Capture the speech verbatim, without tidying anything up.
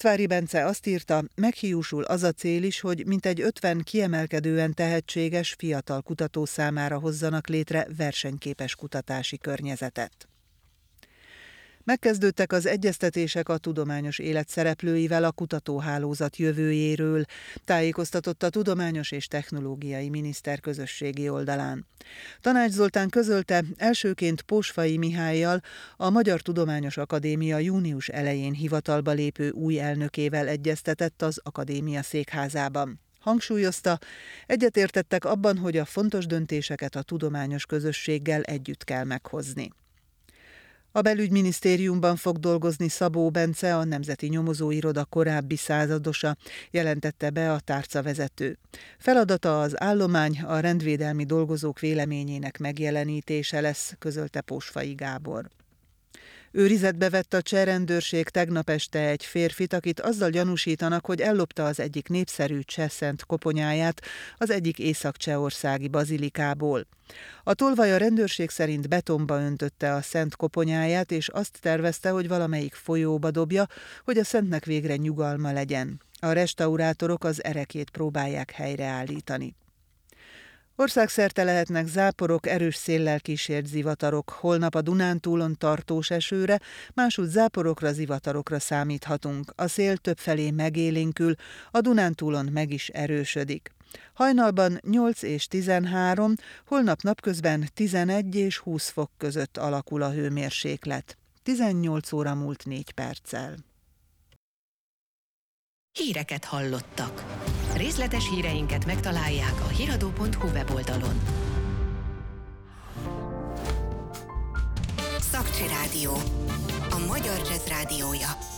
Littvári Bence azt írta, meghiúsul az a cél is, hogy mintegy ötven kiemelkedően tehetséges fiatal kutató számára hozzanak létre versenyképes kutatási környezetet. Megkezdődtek az egyeztetések a tudományos élet szereplőivel a kutatóhálózat jövőjéről, tájékoztatott a Tudományos és Technológiai Miniszter közösségi oldalán. Tanács Zoltán közölte, elsőként Pósfai Mihállyal, a Magyar Tudományos Akadémia június elején hivatalba lépő új elnökével egyeztetett az akadémia székházában. Hangsúlyozta, egyetértettek abban, hogy a fontos döntéseket a tudományos közösséggel együtt kell meghozni. A belügyminisztériumban fog dolgozni Szabó Bence, a Nemzeti Nyomozóiroda korábbi századosa, jelentette be a tárcavezető. Feladata az állomány, a rendvédelmi dolgozók véleményének megjelenítése lesz, közölte Pósfai Gábor. Őrizetbe vett a cseh rendőrség tegnap este egy férfit, akit azzal gyanúsítanak, hogy ellopta az egyik népszerű cseh szent koponyáját az egyik észak-csehországi bazilikából. A tolvaj a rendőrség szerint betonba öntötte a szent koponyáját, és azt tervezte, hogy valamelyik folyóba dobja, hogy a szentnek végre nyugalma legyen. A restaurátorok az erekét próbálják helyreállítani. Országszerte lehetnek záporok, erős széllel kísért zivatarok. Holnap a Dunántúlon tartós esőre, másútt záporokra, zivatarokra számíthatunk. A szél többfelé megélénkül, a Dunántúlon meg is erősödik. Hajnalban nyolc és tizenhárom, holnap napközben tizenegy és húsz fok között alakul a hőmérséklet. tizennyolc óra múlt négy perccel. Híreket hallottak. Részletes híreinket megtalálják a híradó pont hu weboldalon. Szakcsi Rádió, a magyar jazz rádiója.